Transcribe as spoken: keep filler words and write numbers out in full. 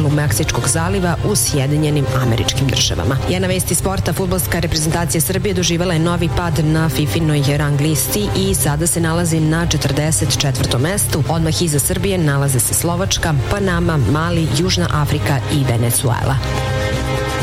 obalu Meksičkog zaliva u Sjedinjenim Američkim Državama. Jedna vesti sporta, fudbalska reprezentacija Srbije doživela je novi pad na Fifinoj rang listi i sada se nalazi na četrdeset četvrtom mestu. Odmah iza Srbije nalaze se Slovačka, Panama, Mali, Južna Afrika i Venezuela.